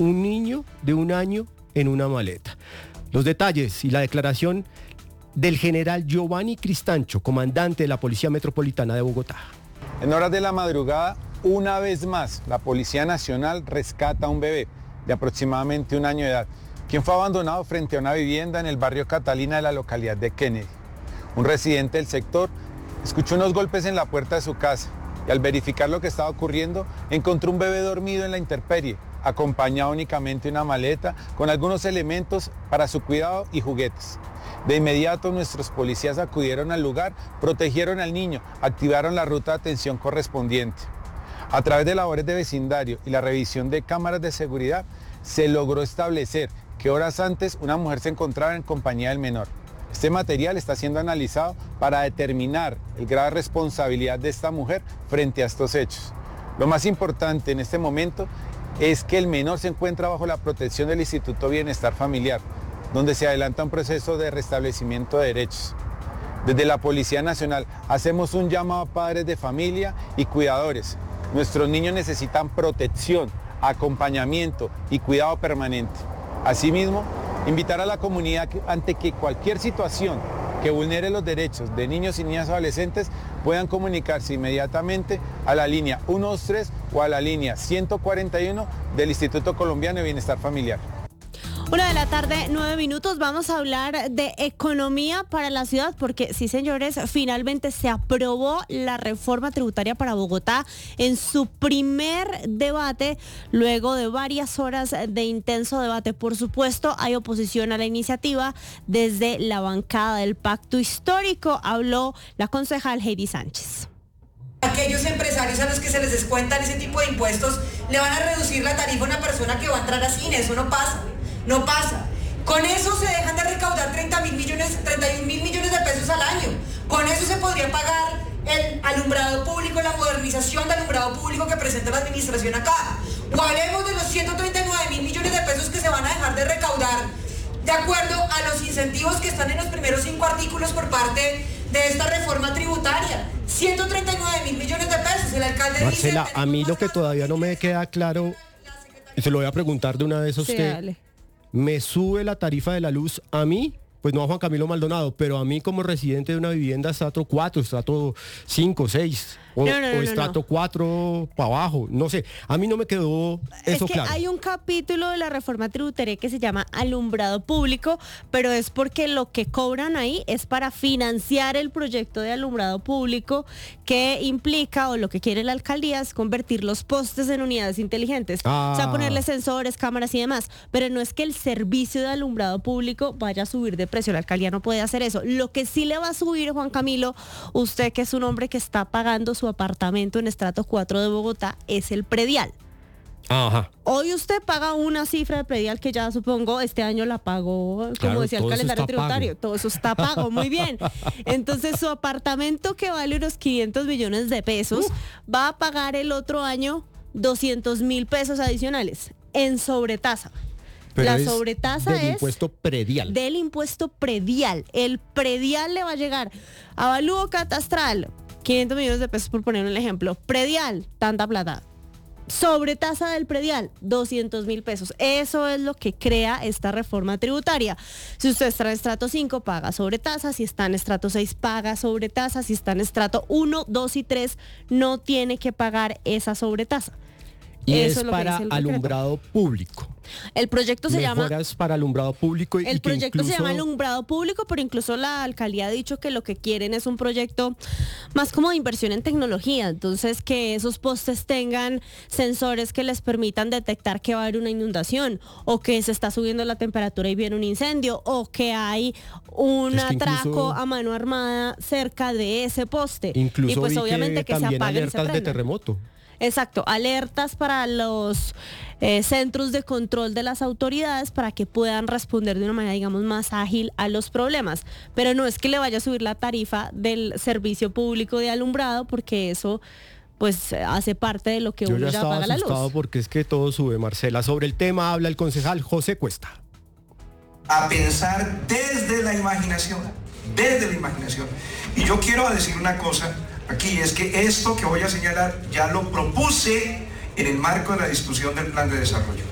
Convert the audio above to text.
un niño de 1 año en una maleta. Los detalles y la declaración del general Giovanni Cristancho, comandante de la Policía Metropolitana de Bogotá. En horas de la madrugada, una vez más, la Policía Nacional rescata a un bebé de aproximadamente 1 año de edad, quien fue abandonado frente a una vivienda en el barrio Catalina de la localidad de Kennedy. Un residente del sector escuchó unos golpes en la puerta de su casa y al verificar lo que estaba ocurriendo, encontró un bebé dormido en la intemperie, acompañado únicamente de una maleta con algunos elementos para su cuidado y juguetes. De inmediato nuestros policías acudieron al lugar, protegieron al niño, activaron la ruta de atención correspondiente. A través de labores de vecindario y la revisión de cámaras de seguridad, se logró establecer que horas antes una mujer se encontraba en compañía del menor. Este material está siendo analizado para determinar el grado de responsabilidad de esta mujer frente a estos hechos. Lo más importante en este momento es que el menor se encuentra bajo la protección del Instituto Bienestar Familiar, donde se adelanta un proceso de restablecimiento de derechos. Desde la Policía Nacional hacemos un llamado a padres de familia y cuidadores. Nuestros niños necesitan protección, acompañamiento y cuidado permanente. Asimismo, invitar a la comunidad ante que cualquier situación que vulnere los derechos de niños y niñas adolescentes puedan comunicarse inmediatamente a la línea 123 o a la línea 141 del Instituto Colombiano de Bienestar Familiar. 1:09 p.m. Vamos a hablar de economía para la ciudad porque, sí señores, finalmente se aprobó la reforma tributaria para Bogotá en su primer debate, luego de varias horas de intenso debate. Por supuesto, hay oposición a la iniciativa desde la bancada del Pacto Histórico. Habló la concejal Heidi Sánchez. Aquellos empresarios a los que se les descuentan ese tipo de impuestos le van a reducir la tarifa a una persona que va a entrar a cine. Eso no pasa. No pasa. Con eso se dejan de recaudar 31 mil millones de pesos al año. Con eso se podría pagar el alumbrado público, la modernización del alumbrado público que presenta la administración acá. O hablemos de los 139 mil millones de pesos que se van a dejar de recaudar de acuerdo a los incentivos que están en los primeros 5 artículos por parte de esta reforma tributaria. 139 mil millones de pesos. El alcalde Marcela, dice... a mí lo que todavía no me queda claro, y se lo voy a preguntar de una vez a usted. Sí, dale. ¿Me sube la tarifa de la luz a mí? Pues no a Juan Camilo Maldonado, pero a mí como residente de una vivienda estrato 4, estrato 5, 6, o estrato 4 para abajo, no sé. A mí no me quedó eso claro. Hay un capítulo de la reforma tributaria que se llama alumbrado público, pero es porque lo que cobran ahí es para financiar el proyecto de alumbrado público que implica, o lo que quiere la alcaldía, es convertir los postes en unidades inteligentes. O sea, ponerle sensores, cámaras y demás. Pero no es que el servicio de alumbrado público vaya a subir de precio. La alcaldía no puede hacer eso. Lo que sí le va a subir, Juan Camilo, usted que es un hombre que está pagando su apartamento en estrato 4 de Bogotá, es el predial. Ajá. Hoy usted paga una cifra de predial que ya supongo este año la pagó, como claro, decía el calendario tributario. Todo eso está pago, muy bien. Entonces su apartamento, que vale unos 500 millones de pesos, va a pagar el otro año 200.000 pesos adicionales en sobretasa. Pero la sobretasa del impuesto predial. Del impuesto predial. El predial le va a llegar a avalúo catastral, 500 millones de pesos por poner un ejemplo. Predial, tanta plata. Sobretasa del predial, 200.000 pesos. Eso es lo que crea esta reforma tributaria. Si usted está en estrato 5, paga sobretasa. Si está en estrato 6, paga sobretasa. Si está en estrato 1, 2 y 3, no tiene que pagar esa sobretasa. Y eso es para alumbrado público. El proyecto se llama... Mejoras para alumbrado público. El proyecto se llama alumbrado público, pero incluso la alcaldía ha dicho que lo que quieren es un proyecto más como de inversión en tecnología. Entonces, que esos postes tengan sensores que les permitan detectar que va a haber una inundación, o que se está subiendo la temperatura y viene un incendio, o que hay un atraco a mano armada cerca de ese poste. Incluso y pues obviamente que se apaguen y se alertas de terremoto. Exacto, alertas para los centros de control de las autoridades para que puedan responder de una manera, digamos, más ágil a los problemas. Pero no es que le vaya a subir la tarifa del servicio público de alumbrado, porque eso pues hace parte de lo que uno ya paga la luz. Yo ya estaba asustado porque es que todo sube, Marcela. Sobre el tema habla el concejal José Cuesta. A pensar desde la imaginación. Y yo quiero decir una cosa aquí, es que esto que voy a señalar ya lo propuse en el marco de la discusión del plan de desarrollo.